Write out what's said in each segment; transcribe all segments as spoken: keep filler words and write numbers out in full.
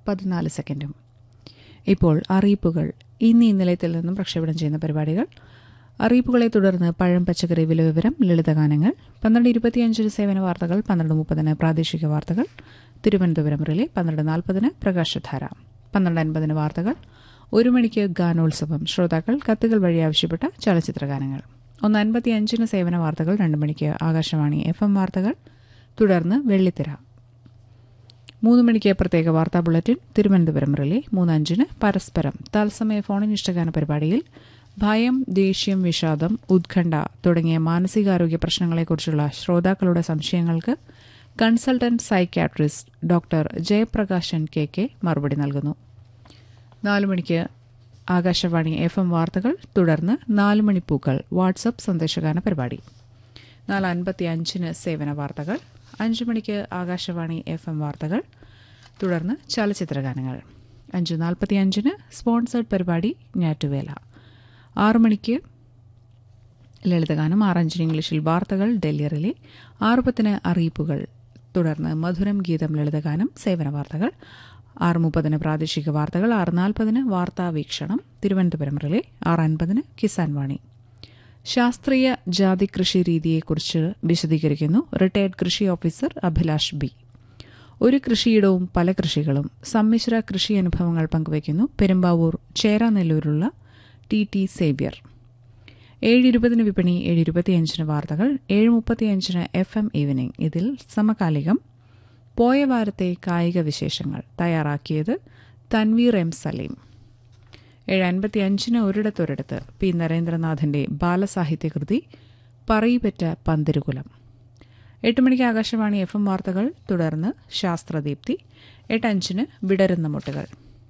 പതിനാല് സെക്കൻഡും. ഇപ്പോൾ അറിയിപ്പുകൾ. ഇന്ന് ഈ നിലയത്തിൽ നിന്നും പ്രക്ഷേപണം ചെയ്യുന്ന പരിപാടികൾ. അറിയിപ്പുകളെ തുടർന്ന് പഴം പച്ചക്കറി വില വിവരം, ലളിതഗാനങ്ങൾ, പന്ത്രണ്ട് ഇരുപത്തിയഞ്ചിന് സേവന വാർത്തകൾ, പന്ത്രണ്ട് മുപ്പതിന് പ്രാദേശിക വാർത്തകൾ തിരുവനന്തപുരം റിലേ, പന്ത്രണ്ട് നാൽപ്പതിന് പ്രകാശധാര, പന്ത്രണ്ട് അൻപതിന് വാർത്തകൾ, ഒരു മണിക്ക് ഗാനോത്സവം, ശ്രോതാക്കൾ കത്തുകൾ വഴി ആവശ്യപ്പെട്ട ചലച്ചിത്രഗാനങ്ങൾ, ഒന്ന് അൻപത്തി അഞ്ചിന് സേവന വാർത്തകൾ, രണ്ട് മണിക്ക് ആകാശവാണി എഫ് എം വാർത്തകൾ, തുടർന്ന് വെള്ളിത്തിര, മൂന്ന് മണിക്ക് പ്രത്യേക വാർത്താ ബുള്ളറ്റിൻ തിരുവനന്തപുരം റിലേ, മൂന്ന് അഞ്ചിന് പരസ്പരം തത്സമയ ഫോണിൻ ഇഷ്ടഗാന പരിപാടിയിൽ ഭയം, ദേഷ്യം, വിഷാദം, ഉത്കണ്ഠ തുടങ്ങിയ മാനസികാരോഗ്യ പ്രശ്നങ്ങളെക്കുറിച്ചുള്ള ശ്രോതാക്കളുടെ സംശയങ്ങൾക്ക് consultant psychiatrist doctor Jayaprakashan K K മറുപടി നൽകുന്നു. നാലു മണിക്ക് ആകാശവാണി എഫ് എം വാർത്തകൾ, തുടർന്ന് നാല് മണിപ്പൂക്കൾ വാട്സപ്പ് സന്ദേശഗാന പരിപാടി, നാല് അൻപത്തി അഞ്ചിന് സേവന വാർത്തകൾ, അഞ്ചു മണിക്ക് ആകാശവാണി എഫ് എം വാർത്തകൾ, തുടർന്ന് ചലച്ചിത്രഗാനങ്ങൾ, അഞ്ച് നാൽപ്പത്തി അഞ്ചിന് സ്പോൺസേഡ് പരിപാടി ഞാറ്റുവേല, ആറു മണിക്ക് ലളിതഗാനം, ആറഞ്ചിന് ഇംഗ്ലീഷിൽ വാർത്തകൾ ഡൽഹി റിലേ, ആറ് പത്തിന് അറിയിപ്പുകൾ, തുടർന്ന് മധുരം ഗീതം ലളിതഗാനം സേവന വാർത്തകൾ, ആറ് മുപ്പതിന് പ്രാദേശിക വാർത്തകൾ, ആറ് നാൽപ്പതിന് വാർത്താ വീക്ഷണം തിരുവനന്തപുരം റിലേ, ആറ് അൻപതിന് കിസാൻ വാണി. ശാസ്ത്രീയ ജാതി കൃഷി രീതിയെക്കുറിച്ച് വിശദീകരിക്കുന്നു റിട്ടയർഡ് കൃഷി ഓഫീസർ അഭിലാഷ് ബി. ഒരു കൃഷിയിടവും പല കൃഷികളും, സമ്മിശ്ര കൃഷി അനുഭവങ്ങൾ പങ്കുവയ്ക്കുന്നു പെരുമ്പാവൂർ ചേരാനെല്ലൂരുള്ള ടി ടി സേവ്യർ. ഏഴ് ഇരുപതിന് വിപണി, ഏഴ് ഇരുപത്തിയഞ്ചിന് വാർത്തകൾ, ഏഴ് മുപ്പത്തിയഞ്ചിന് എഫ് എം ഈവനിംഗ്. ഇതിൽ സമകാലികം, പോയ വാരത്തെ കായിക വിശേഷങ്ങൾ, തയ്യാറാക്കിയത് തൻവീർ എം സലീം. ഏഴ് അൻപത്തി അഞ്ചിന് ഒരിടത്തൊരിടത്ത് പി നരേന്ദ്രനാഥിന്റെ ബാലസാഹിത്യകൃതി പറയിപ്പറ്റ പന്തിരുകുലം. എട്ട് മണിക്ക് ആകാശവാണി എഫ് എം വാർത്തകൾ, തുടർന്ന് ശാസ്ത്രദീപ്തി. എട്ട് അഞ്ചിന് വിടരുന്ന മുട്ടുകൾ.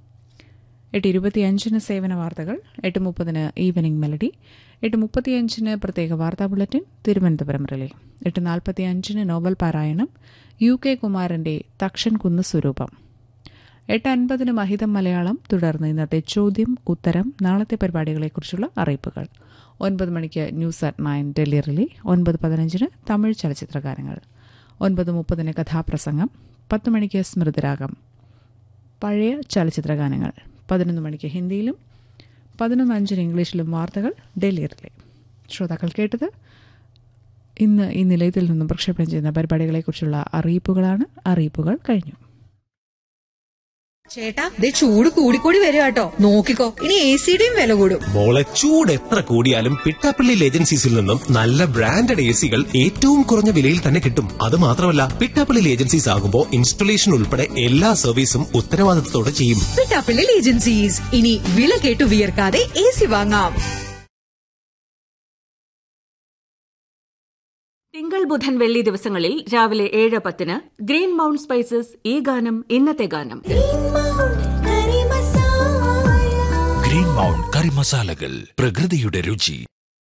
എട്ട് ഇരുപത്തിയഞ്ചിന് സേവന വാർത്തകൾ, എട്ട് മുപ്പതിന് ഈവനിംഗ് മെലഡി, എട്ട് മുപ്പത്തിയഞ്ചിന് പ്രത്യേക വാർത്താ ബുള്ളറ്റിൻ തിരുവനന്തപുരം റിലേ, എട്ട് നാൽപ്പത്തി അഞ്ചിന് നോവൽ പാരായണം യു കെ കുമാരന്റെ തക്ഷൻ കുന്ന് സ്വരൂപം, എട്ട് അൻപതിന് മഹിതം മലയാളം, തുടർന്ന് ഇന്നത്തെ ചോദ്യം ഉത്തരം, നാളത്തെ പരിപാടികളെക്കുറിച്ചുള്ള അറിയിപ്പുകൾ, ഒൻപത് മണിക്ക് news at nine Delhi relay, ഒൻപത് പതിനഞ്ചിന് തമിഴ് ചലച്ചിത്രഗാനങ്ങൾ, ഒൻപത് മുപ്പതിന് കഥാപ്രസംഗം, പത്ത് മണിക്ക് സ്മൃതിരാഗം പഴയ ചലച്ചിത്രഗാനങ്ങൾ, പതിനൊന്ന് മണിക്ക് ഹിന്ദിയിലും പതിനൊന്ന് അഞ്ചിന് ഇംഗ്ലീഷിലും വാർത്തകൾ ഡൽഹി റിലേ. ശ്രോതാക്കൾ കേട്ടത് ഇന്ന് ഈ നിലയത്തിൽ നിന്നും പ്രക്ഷേപണം ചെയ്യുന്ന പരിപാടികളെക്കുറിച്ചുള്ള അറിയിപ്പുകളാണ്. അറിയിപ്പുകൾ കഴിഞ്ഞു. ചേട്ടാ, ദേ ചൂട് കൂടിക്കൂടി വരിക കേട്ടോ. നോക്കിക്കോ, ഇനി എ സിയുടെയും വില കൂടും. മോളെ, ചൂട് എത്ര കൂടിയാലും പിട്ടാപ്പള്ളി ഏജൻസീസിൽ നിന്നും നല്ല ബ്രാൻഡഡ് എ സികൾ ഏറ്റവും കുറഞ്ഞ വിലയിൽ തന്നെ കിട്ടും. അത് മാത്രമല്ല, പിട്ടാപ്പള്ളി ഏജൻസീസ് ആകുമ്പോൾ ഇൻസ്റ്റലേഷൻ ഉൾപ്പെടെ എല്ലാ സർവീസും ഉത്തരവാദിത്തത്തോടെ ചെയ്യും. പിട്ടാപ്പള്ളി ഏജൻസീസ്, ഇനി വില കേട്ടു വിയർക്കാതെ എ സി വാങ്ങാം. തിങ്കൾ, ബുധൻ, വെള്ളി ദിവസങ്ങളിൽ രാവിലെ ഏഴ് പത്തിന് ഗ്രീൻ മൗണ്ട് സ്പൈസസ് ഈ ഗാനം ഇന്നത്തെ ഗാനം. ഗ്രീൻ മൗണ്ട് കറി മസാലകൾ, പ്രകൃതിയുടെ രുചി.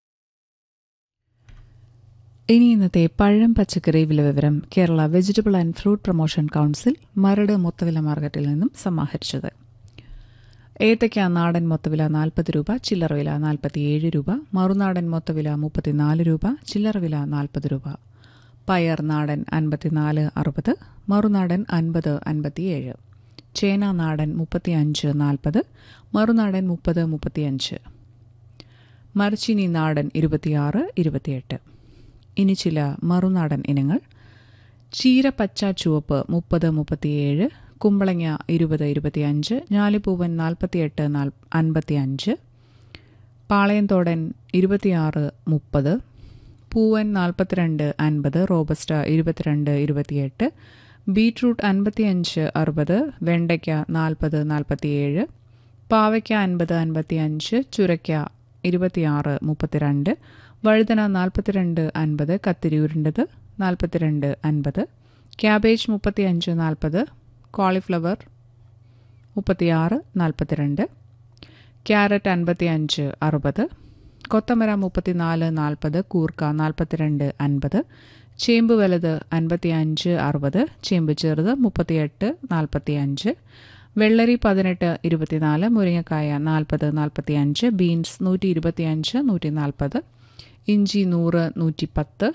ഇനി ഇന്നത്തെ പഴം പച്ചക്കറി വില വിവരം Kerala vegetable and fruit promotion council Maradu മൊത്തവില മാർക്കറ്റിൽ നിന്നും സമാഹരിച്ചത്. ഏത്തയ്ക്ക നാടൻ മൊത്തവില നാൽപ്പത് രൂപ, ചില്ലറ വില നാൽപ്പത്തിയേഴ് രൂപ. മറുനാടൻ മൊത്തവില മുപ്പത്തിനാല് രൂപ, ചില്ലറ വില നാൽപ്പത് രൂപ. പയർ നാടൻ അൻപത്തിനാല് അറുപത്, മറുനാടൻ അൻപത് അൻപത്തിയേഴ്. ചേന നാടൻ മുപ്പത്തിയഞ്ച് നാൽപ്പത്, മറുനാടൻ മുപ്പത് മുപ്പത്തിയഞ്ച്. മരച്ചീനി നാടൻ ഇരുപത്തിയാറ് ഇരുപത്തിയെട്ട്. ഇനി ചില മറുനാടൻ ഇനങ്ങൾ. ചീര പച്ച ചുവപ്പ് മുപ്പത് മുപ്പത്തിയേഴ്, കുമ്പളങ്ങ ഇരുപത് ഇരുപത്തിയഞ്ച്, ഞാലിപ്പൂവൻ നാൽപ്പത്തിയെട്ട് അൻപത്തിയഞ്ച്, പാളയംതോടൻ ഇരുപത്തിയാറ് മുപ്പത്, പൂവൻ നാൽപ്പത്തിരണ്ട് അൻപത്, റോബസ്റ്റ ഇരുപത്തിരണ്ട് ഇരുപത്തിയെട്ട്, ബീട്രൂട്ട് അൻപത്തിയഞ്ച് അറുപത്, വെണ്ടയ്ക്ക നാൽപ്പത് നാൽപ്പത്തിയേഴ്, പാവയ്ക്ക അൻപത് അൻപത്തിയഞ്ച്, ചുരയ്ക്ക ഇരുപത്തിയാറ് മുപ്പത്തിരണ്ട്, വഴുതന നാൽപ്പത്തിരണ്ട് അൻപത്, കത്തിരി ഉരുണ്ടത് നാൽപ്പത്തിരണ്ട് അൻപത്, ക്യാബേജ് മുപ്പത്തിയഞ്ച് നാൽപ്പത്, കോളിഫ്ലവർ മുപ്പത്തിയാറ് നാൽപ്പത്തിരണ്ട്, ക്യാരറ്റ് അൻപത്തിയഞ്ച് അറുപത്, കൊത്തമര മുപ്പത്തിനാല് നാൽപ്പത്, കൂർക്ക നാൽപ്പത്തിരണ്ട് അൻപത്, ചേമ്പ് വലുത് അൻപത്തിയഞ്ച് അറുപത്, ചേമ്പ് ചെറുത് മുപ്പത്തിയെട്ട് നാൽപ്പത്തിയഞ്ച്, വെള്ളരി പതിനെട്ട് ഇരുപത്തിനാല്, മുരിങ്ങക്കായ നാൽപ്പത് നാൽപ്പത്തിയഞ്ച്, ബീൻസ് നൂറ്റി ഇരുപത്തിയഞ്ച് നൂറ്റി നാൽപ്പത്, ഇഞ്ചി നൂറ് നൂറ്റി പത്ത്,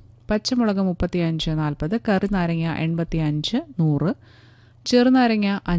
പച്ചമുളക് മുപ്പത്തിയഞ്ച് നാൽപ്പത്, കറി നാരങ്ങ എൺപത്തിയഞ്ച് നൂറ്, ചെറുനാരങ്ങ